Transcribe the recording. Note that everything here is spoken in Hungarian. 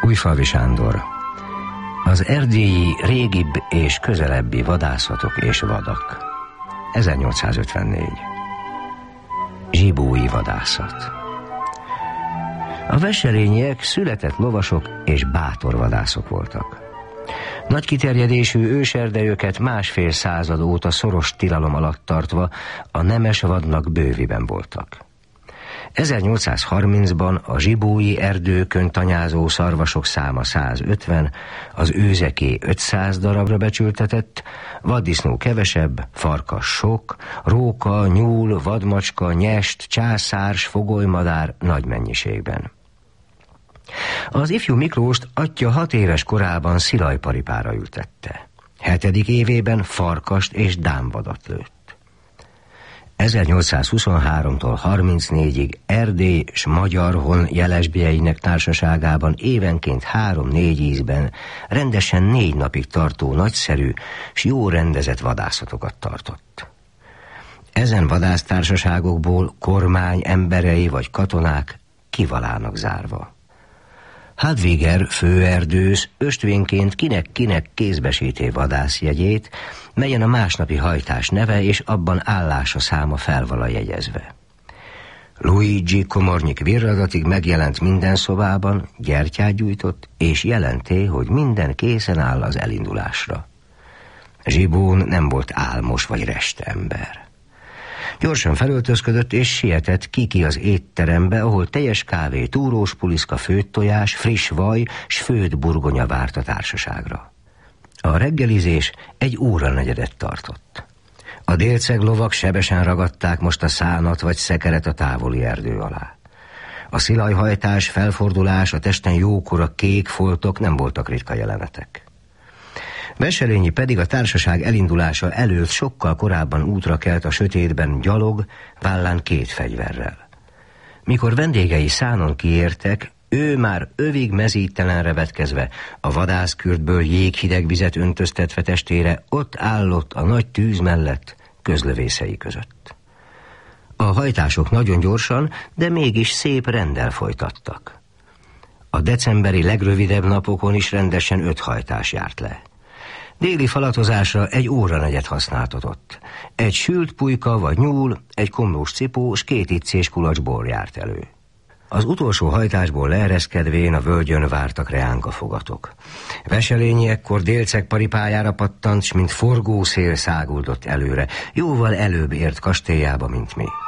Újfalvi Sándor. Az erdélyi régibb és közelebbi vadászatok és vadak. 1854. Zsibói vadászat. A veselényiek született lovasok és bátor vadászok voltak. Nagy kiterjedésű őserdejüket másfél század óta szoros tilalom alatt tartva a nemes vadnak bőviben voltak. 1830-ban a zsibói erdőkön tanyázó szarvasok száma 150, az őzeké 500 darabra becsültetett, vaddisznó kevesebb, farkas sok, róka, nyúl, vadmacska, nyest, császárs, fogolymadár nagy mennyiségben. Az ifjú Miklóst atya 6 éves korában szilajparipára ültette. 7. évében farkast és dámvadat lőtt. 1823-tól 34-ig Erdély s Magyarhon jelesbjeinek társaságában évenként 3-4 ízben rendesen 4 napig tartó nagyszerű s jó rendezett vadászatokat tartott. Ezen vadásztársaságokból kormány emberei vagy katonák kivalának zárva. Hadviger főerdősz östvényként kinek-kinek kézbesíté vadászjegyét, melyen a másnapi hajtás neve és abban állása száma fel vala jegyezve. Luigi komornyik virradatig megjelent minden szobában, gyertyát gyújtott, és jelenté, hogy minden készen áll az elindulásra. Zsibón nem volt álmos vagy restember. Gyorsan felöltözködött és sietett ki az étterembe, ahol teljes kávé, túrós puliszka, főtt tojás, friss vaj s főtt burgonya várt a társaságra. A reggelizés 1 óranegyedet tartott. A délceg lovak sebesen ragadták most a szánat vagy szekeret a távoli erdő alá. A szilajhajtás, felfordulás, a testen jókora kék foltok nem voltak ritka jelenetek. Veselényi pedig a társaság elindulása előtt sokkal korábban útra kelt a sötétben gyalog, vállán 2 fegyverrel. Mikor vendégei szánon kiértek, ő már övig mezítelenre vetkezve, a vadászkürtből jéghideg vizet öntöztetve testére ott állott a nagy tűz mellett közlövészei között. A hajtások nagyon gyorsan, de mégis szép renddel folytattak. A decemberi legrövidebb napokon is rendesen 5 hajtás járt le. Déli falatozásra 1 óranegyed használtatott. 1 sült pulyka vagy nyúl, 1 komlós cipó s 2 icés kulacs bor járt elő. Az utolsó hajtásból leereszkedvén a völgyön vártak reánk a fogatok. Veselényi ekkor délceg paripájára pattant, s mint forgószél száguldott előre. Jóval előbb ért kastélyába, mint mi.